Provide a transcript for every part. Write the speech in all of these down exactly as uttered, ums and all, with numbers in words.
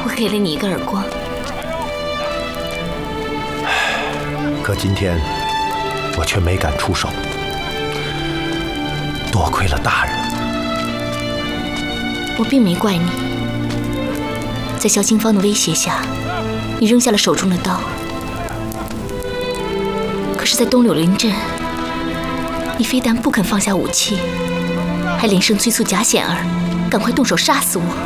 我给了你一个耳光， 可今天我却没敢出手，多亏了大人。 我并没怪你，在萧清芳的威胁下，你扔下了手中的刀。可是，在东柳林镇，你非但不肯放下武器，还连声催促贾显儿赶快动手杀死我。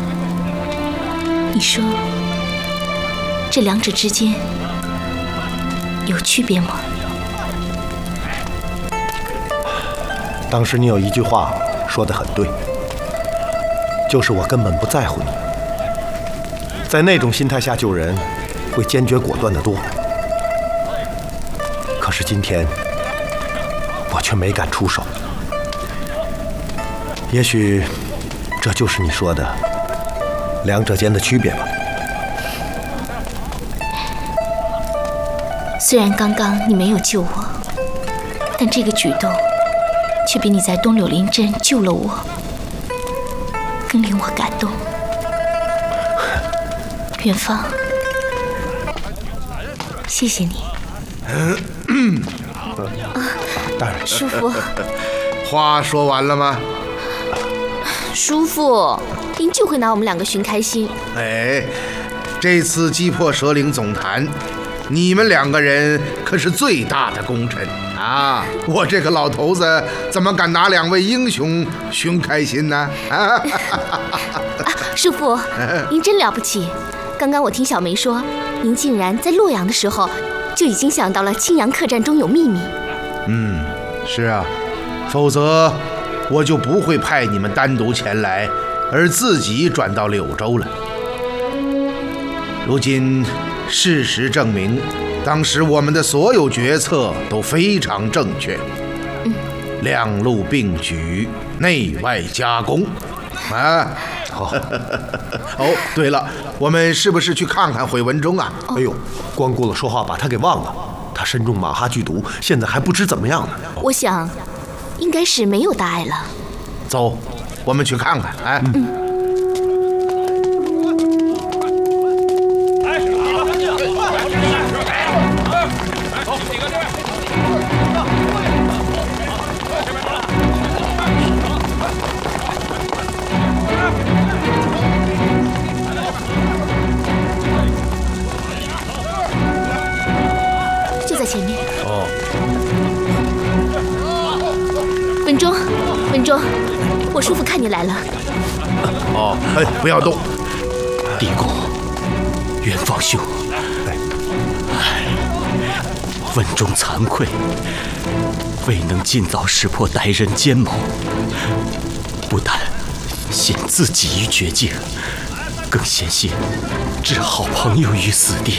你说，这两者之间有区别吗？ 当时你有一句话说得很对，就是我根本不在乎你。在那种心态下救人，会坚决果断得多。可是今天，我却没敢出手。也许，这就是你说的两者间的区别吧。 虽然刚刚你没有救我，但这个举动却比你在东柳林镇救了我更令我感动。远方，谢谢你。啊， 大人， 叔父。 话说完了吗？ 叔父，您就会拿我们两个寻开心。 哎，这次击破蛇灵总坛，你们两个人可是最大的功臣啊！我这个老头子怎么敢拿两位英雄寻开心呢？啊， 啊叔父，您真了不起！刚刚我听小梅说，您竟然在洛阳的时候就已经想到了青阳客栈中有秘密。 嗯，是啊，否则我就不会派你们单独前来，而自己转到柳州了。如今事实证明，当时我们的所有决策都非常正确， 嗯， 两路并举，内外夹攻，啊。 好。 哦，对了，我们是不是去看看回文中啊？ 哦、哎呦，光顾了说话，把他给忘了。他身中马哈剧毒，现在还不知怎么样呢。 我想，应该是没有大碍了。 走，我们去看看。哎， 嗯。在前面哦， 文忠，文忠，我叔父看你来了。 哦，哎，不要动！ 地公，元芳兄，哎，文忠惭愧，未能尽早识破歹人奸谋，不但陷自己于绝境，更险些置好朋友于死地。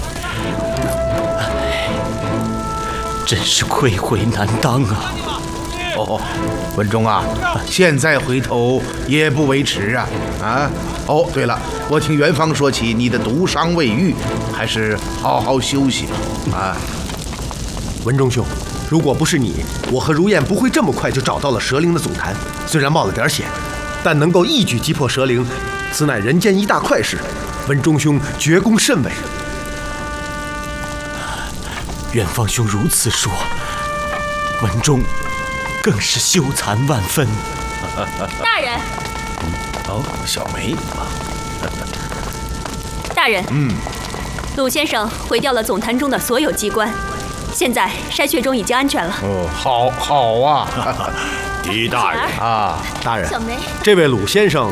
真是愧悔难当啊！ 哦，文忠啊，现在回头也不为迟啊！啊，哦，对了，我听元芳说起你的毒伤未愈，还是好好休息啊。 文忠兄，如果不是你，我和如燕不会这么快就找到了蛇灵的总坛。虽然冒了点险，但能够一举击破蛇灵，此乃人间一大快事。文忠兄绝功甚伟。 元芳兄如此说，文忠更是羞惭万分。 大人， 嗯，哦，小梅啊， 大人， 嗯， 鲁先生毁掉了总坛中的所有机关，现在筛穴中已经安全了。 哦，好，好啊， 狄大人啊， 大人， 小梅， 这位鲁先生